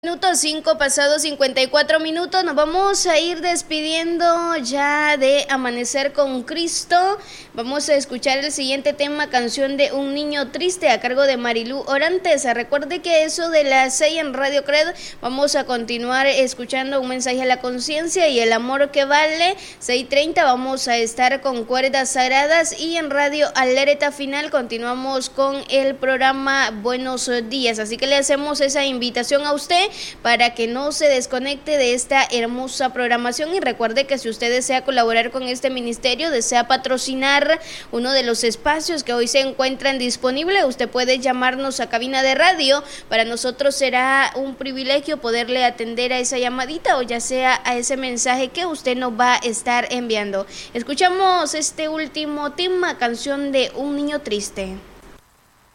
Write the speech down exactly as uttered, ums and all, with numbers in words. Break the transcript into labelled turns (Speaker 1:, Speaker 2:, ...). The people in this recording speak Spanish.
Speaker 1: Minutos cinco pasados cincuenta y cuatro minutos, nos vamos a ir despidiendo ya de Amanecer con Cristo. Vamos a escuchar el siguiente tema, canción de Un Niño Triste, a cargo de Marilú Orantes. Recuerde que eso de las seis en Radio Cred, vamos a continuar escuchando un mensaje a la conciencia y el amor que vale. Seis treinta vamos a estar con Cuerdas Sagradas y en Radio Alerta Final continuamos con el programa Buenos Días. Así que le hacemos esa invitación a usted para que no se desconecte de esta hermosa programación. Y recuerde que si usted desea colaborar con este ministerio, desea patrocinar uno de los espacios que hoy se encuentran disponibles, usted puede llamarnos a cabina de radio. Para nosotros será un privilegio poderle atender a esa llamadita o ya sea a ese mensaje que usted nos va a estar enviando. Escuchamos este último tema, canción de Un Niño Triste.